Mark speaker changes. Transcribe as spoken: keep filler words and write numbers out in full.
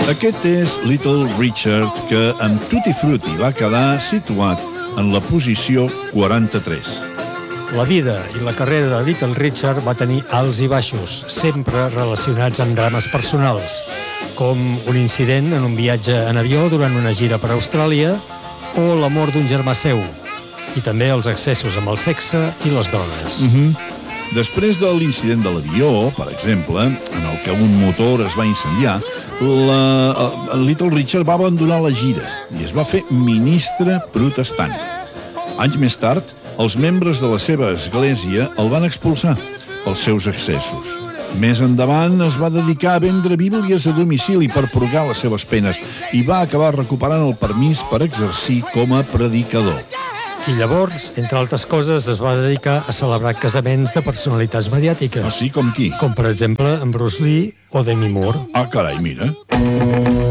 Speaker 1: Aquest és Little Richard, que amb Tutti Frutti va quedar situat en la posició quaranta-tres.
Speaker 2: La vida i la carrera de Little Richard va tenir alts i baixos, sempre relacionats amb drames personals, com un incident en un viatge en avió durant una gira per Austràlia o la mort d'un germà seu, i també els excessos amb el sexe i les drogues.
Speaker 1: Mm-hmm. Després de l'incident de l'avió, per exemple, en el que un motor es va incendiar, la, el Little Richard va abandonar la gira i es va fer ministre protestant. Anys més tard, els membres de la seva església el van expulsar pels seus excessos. Més endavant es va dedicar a vendre bíblies a domicili per purgar les seves penes i va acabar recuperant el permís per exercir com a predicador.
Speaker 2: I llavors, entre altres coses, es va dedicar a celebrar casaments de personalitats mediàtiques.
Speaker 1: Així com qui?
Speaker 2: Com, per exemple, en Bruce Lee o Demi Moore.
Speaker 1: Ah, carai, mira.